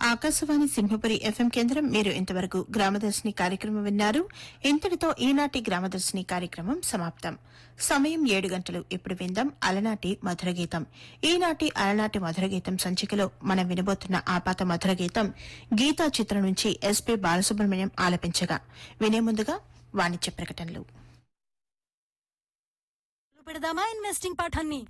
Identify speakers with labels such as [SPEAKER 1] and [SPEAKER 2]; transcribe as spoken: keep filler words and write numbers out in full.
[SPEAKER 1] Akashvani Simhapuri FM కేంద్రం. మీరు ఇంతవరకు గ్రామదర్శిని కార్యక్రమం విన్నారు. ఇంతటితో ఈనాటి గ్రామదర్శిని కార్యక్రమం సమాప్తం. సమయం ఏడు గంటలు. ఇప్పుడు విందాం అలనాటి మధురగీతం. ఈనాటి అలనాటి మధురగీతం సంచికలో మనం వినబోతున్న ఆపాత మధురగీతం గీతా చిత్రం నుంచి ఎస్పీ బాలసుబ్రహ్మణ్యం ఆలపించగా వినే ముందుగా వాణిజ్య ప్రకటనలు.
[SPEAKER 2] పెడదామా ఇన్వెస్టింగ్ పాఠాన్ని